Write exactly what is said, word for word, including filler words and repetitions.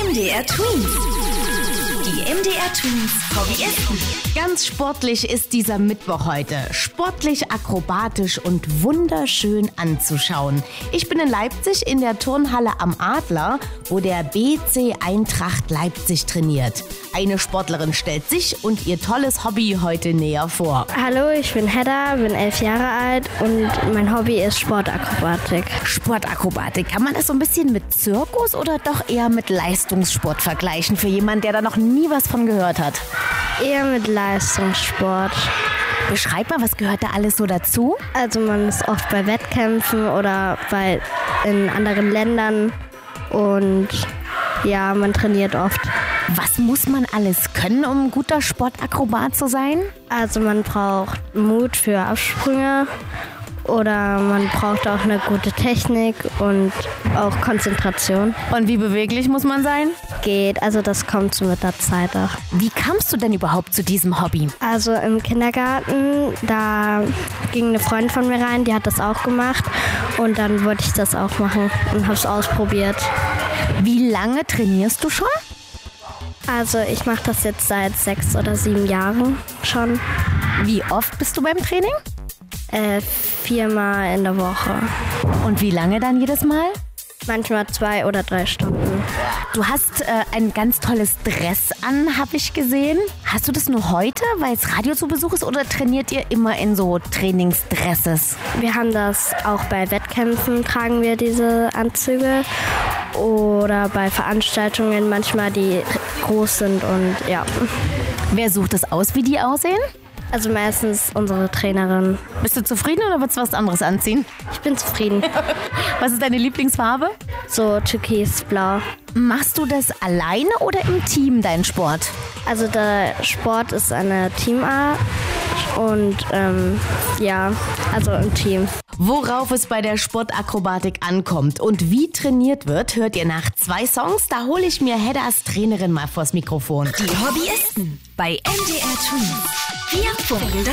M D R Twins. Die M D R Twins Hobbyisten. Ganz sportlich ist dieser Mittwoch heute. Sportlich, akrobatisch und wunderschön anzuschauen. Ich bin in Leipzig in der Turnhalle am Adler, wo der B C Eintracht Leipzig trainiert. Eine Sportlerin stellt sich und ihr tolles Hobby heute näher vor. Hallo, ich bin Hedda, bin elf Jahre alt und mein Hobby ist Sportakrobatik. Sportakrobatik, kann man das so ein bisschen mit Zirkus oder doch eher mit Leistungssport vergleichen für jemanden, der da noch nie was von gehört hat? Eher mit Leistungssport. Beschreib mal, was gehört da alles so dazu? Also man ist oft bei Wettkämpfen oder bei in anderen Ländern und ja, man trainiert oft. Was muss man alles können, um ein guter Sportakrobat zu sein? Also man braucht Mut für Absprünge oder man braucht auch eine gute Technik und auch Konzentration. Und wie beweglich muss man sein? Geht, also das kommt so mit der Zeit auch. Wie kamst du denn überhaupt zu diesem Hobby? Also im Kindergarten, da ging eine Freundin von mir rein, die hat das auch gemacht und dann wollte ich das auch machen und habe es ausprobiert. Wie lange trainierst du schon? Also ich mache das jetzt seit sechs oder sieben Jahren schon. Wie oft bist du beim Training? Äh, viermal in der Woche. Und wie lange dann jedes Mal? Manchmal zwei oder drei Stunden. Du hast äh, ein ganz tolles Dress an, habe ich gesehen. Hast du das nur heute, weil es Radio zu Besuch ist, oder trainiert ihr immer in so Trainingsdresses? Wir haben das auch bei Wettkämpfen, tragen wir diese Anzüge. Oder bei Veranstaltungen manchmal, die groß sind und ja. Wer sucht es aus, wie die aussehen? Also meistens unsere Trainerin. Bist du zufrieden oder willst du was anderes anziehen? Ich bin zufrieden. Was ist deine Lieblingsfarbe? So türkisblau. Machst du das alleine oder im Team, deinen Sport? Also der Sport ist eine Teamart und ähm, ja, also im Team. Worauf es bei der Sportakrobatik ankommt und wie trainiert wird, hört ihr nach zwei Songs. Da hole ich mir Heddas Trainerin mal vors Mikrofon. Die Hobbyisten bei M D R Twins. Wir funkeln